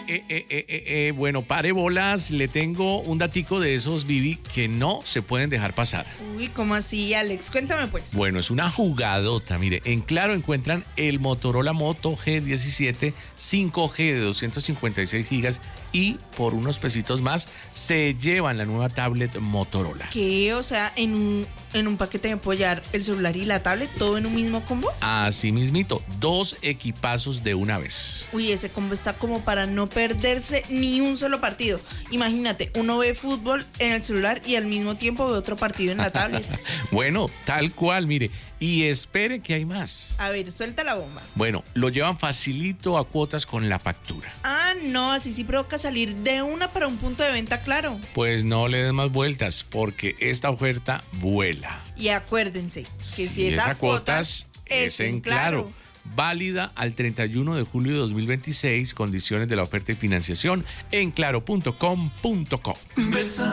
Bueno, pare bolas, le tengo un datico de esos, Vivi, que no se pueden dejar pasar. Uy, ¿cómo así, Alex? Cuéntame pues. Bueno, es una jugadota. Mire, en Claro encuentran el Motorola Moto G17 5G de 256 gigas y por unos pesitos más se llevan la nueva tablet Motorola. ¿Qué? O sea, en un paquete de apoyar el celular y la tablet, todo en un mismo combo. Así mismito, 2 equipazos de una vez. Uy, ese combo está como para no perderse ni un solo partido. Imagínate, uno ve fútbol en el celular y al mismo tiempo ve otro partido en la tablet. Bueno, tal cual, mire. Y espere que hay más. A ver, suelta la bomba. Bueno, lo llevan facilito a cuotas con la factura. Ah, no, así sí provoca salir de una para un punto de venta, claro. Pues no le des más vueltas, porque esta oferta vuela. Y acuérdense que si es a cuotas, es en Claro. Válida al 31 de julio de 2026. Condiciones de la oferta y financiación en claro.com.co.